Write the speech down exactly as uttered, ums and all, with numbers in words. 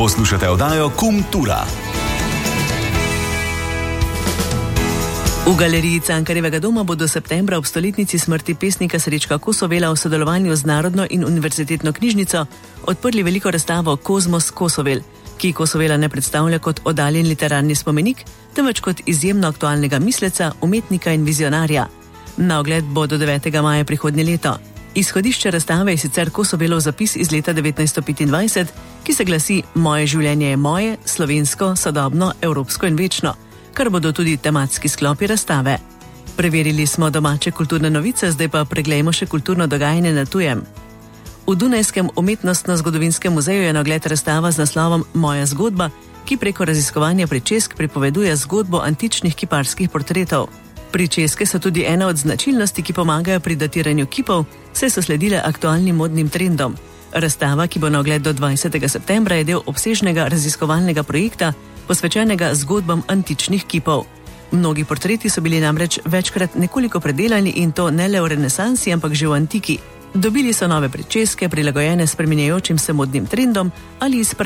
Poslušate oddajo Kultura. V galeriji Cankarjevega doma bo do septembra ob stoletnici smrti pesnika Srečka Kosovela v sodelovanju z Narodno in univerzitetno knjižnico odprli veliko razstavo Kozmos Kosovel, ki Kosovela ne predstavlja kot oddaljen literarni spomenik, temveč kot izjemno aktualnega misleca, umetnika in vizionarja. Na ogled bo do devetega maja prihodnje leto. Izhodišče razstave je sicer Kosovelov zapis iz leta devetnajststo petindvajset, ki se glasi Moje življenje je moje, slovensko, sodobno, evropsko in večno, kar bodo tudi tematski sklopi razstave. Preverili smo domače kulturne novice, zdaj pa preglejmo še kulturno dogajanje na tujem. V Dunajskem umetnostno-zgodovinskem muzeju je na ogled razstava z naslovom Moja zgodba, ki preko raziskovanja pričesk pripoveduje zgodbo antičnih kiparskih portretov. Pričeske so tudi ena od značilnosti, ki pomagajo pri datiranju kipov, saj so sledile aktualnim modnim trendom. Razstava, ki bo na ogled do dvajsetega septembra, je del obsežnega raziskovalnega projekta, posvečenega zgodbam antičnih kipov. Mnogi portreti so bili namreč večkrat nekoliko predelani in to ne le v renesansi, ampak že v antiki. Dobili so nove pričeske, prilagojene spreminjajočim se modnim trendom ali iz